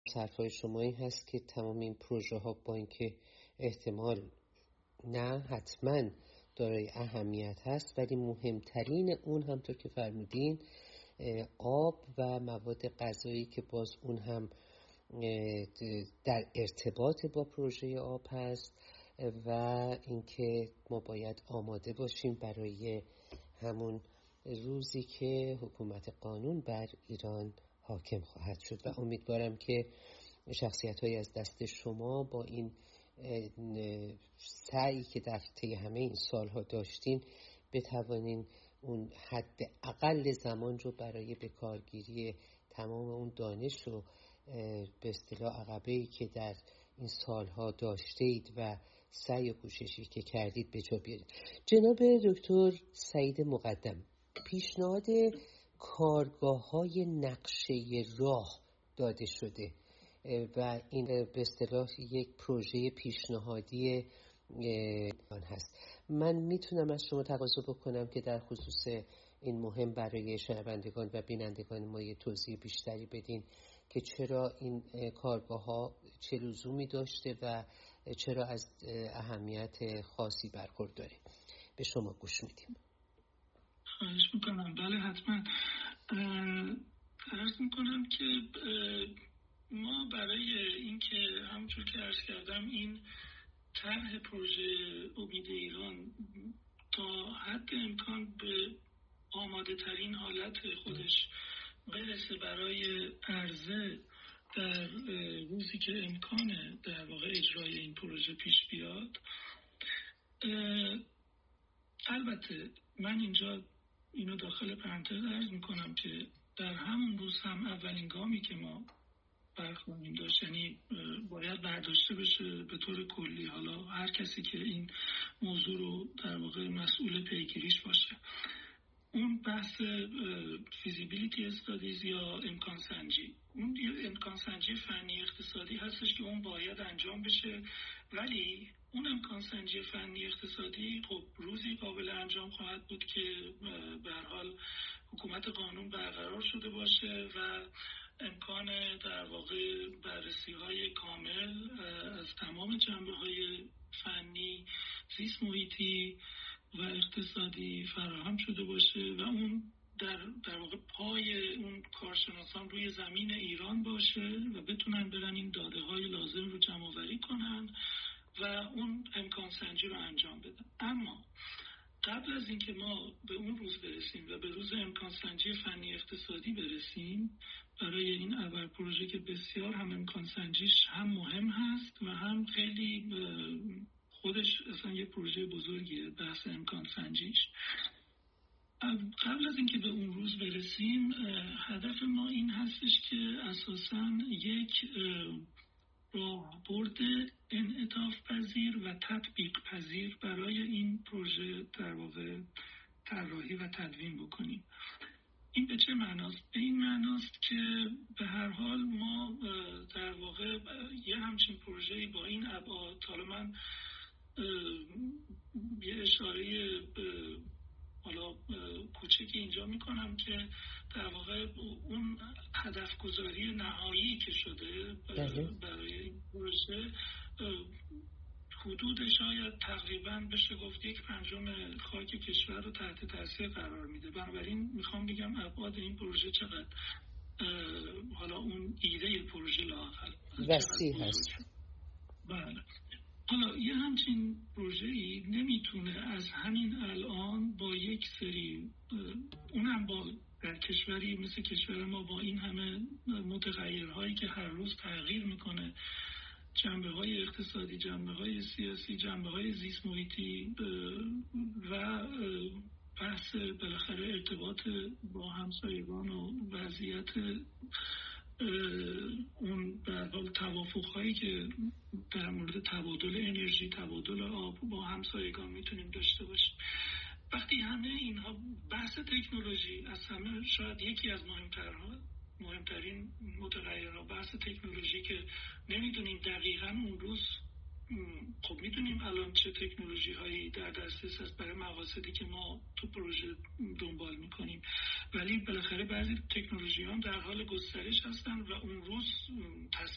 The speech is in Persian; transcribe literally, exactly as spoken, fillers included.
حرفای شما این هست که تمام این پروژه ها با اینکه احتمال نه حتما دارای اهمیت هست، ولی مهمترین اون همطور که فرمودین آب و مواد غذایی که باز اون هم در ارتباط با پروژه آب هست و اینکه ما باید آماده باشیم برای همون روزی که حکومت قانون بر ایران حاکم خواهد شد و امیدوارم که شخصیت‌هایی از دست شما با این سعی که در طی همه این سالها داشتین بتوانین اون حد اقل زمان رو برای بکارگیری تمام اون دانش و به اصطلاح عقبه‌ای که در این سالها داشتید و سعی و کوششی که کردید به جا بیارید. جناب دکتر سعید مقدم، پیشنهاد کارگاه‌های نقشه راه داده شده و این به اصطلاح یک پروژه پیشنهادی آن هست. من میتونم از شما تقاضا بکنم که در خصوص این مهم برای شنوندگان و بینندگان ما یه توضیح بیشتری بدین که چرا این کارگاه‌ها چه لزومی داشته و چرا از اهمیت خاصی برخورداره. به شما گوش میدیم. خواهش میکنم. بله حتما. عرض میکنم که ما برای اینکه همونجور که عرض کردم این طرح پروژه امید ایران تا حد امکان به آماده ترین حالت خودش برسه برای عرضه در روزی که امکانه در واقع اجرای این پروژه پیش بیاد. البته من اینجا اینو داخل پرانتز عرض میکنم که در همون روز هم اولین گامی که ما برخواهیم داشت، یعنی باید برداشته بشه به طور کلی، حالا هر کسی که این موضوع رو در واقع مسئول پیگیریش باشه، اون بحث فیزیبیلیتی استادیز یا امکان سنجی، اون یه امکان سنجی فنی اقتصادی هستش که اون باید انجام بشه، ولی اون امکان سنجی فنی اقتصادی خب روزی قابل انجام خواهد بود که به هر حال حکومت قانون برقرار شده باشه و امکان در واقع بررسی های کامل از تمام جنبه های فنی، زیست محیطی و اقتصادی فراهم شده باشه و اون در, در واقع پای اون کارشناسان روی زمین ایران باشه و بتونن برن این داده های لازم رو جمع آوری کنن و اون امکان سنجی رو انجام بدن. اما قبل از اینکه ما به اون روز برسیم و به روز امکان سنجی فنی اقتصادی برسیم، برای این اول پروژه که بسیار هم امکان سنجیش هم مهم هست و هم خیلی خودش اصلا یه پروژه بزرگیه بحث امکان سنجیش. قبل از اینکه به اون روز برسیم هدف ما این هستش که اساساً یک راهبرد انعطاف پذیر و تطبیق پذیر برای این پروژه در واقع طراحی و تدوین بکنیم. این به چه معناست؟ به این معناست که به هر حال ما در واقع یه همچین پروژه‌ای با این ابعاد، حالا من یه اشاره حالا کوچکی اینجا میکنم که در واقع اون هدف گذاری نهایی که شده برای این پروژه حدود شاید تقریبا بشه گفت یک پنجم خاک کشور رو تحت تاثیر قرار میده. بنابراین میخوام بگم ابعاد این پروژه چقدر حالا اون ایده پروژه لااقل وسیع هست. بله. حالا یه همچین پروژه‌ای نمیتونه از همین الان با یک سری اونم با در کشوری مثل کشور ما با این همه متغیرهایی که هر روز تغییر میکنه، جنبه های اقتصادی، جنبه های سیاسی، جنبه های زیست محیطی و بحث بالاخره ارتباط با همسایگان و وضعیت اون در حال توافق‌هایی که در مورد تبادل انرژی، تبادل آب با همسایگان میتونیم داشته باشیم. وقتی همه اینها بحث تکنولوژی از همه شاید یکی از مهمترها مهمترین متغیرها بحث تکنولوژی که نمیدونیم دقیقاً اون روز، خب میدونیم الان چه تکنولوژی هایی در دسترس هست برای مقاصدی که ما تو پروژه دنبال میکنیم، ولی بالاخره بعضی تکنولوژی ها در حال گسترش هستن و اون روز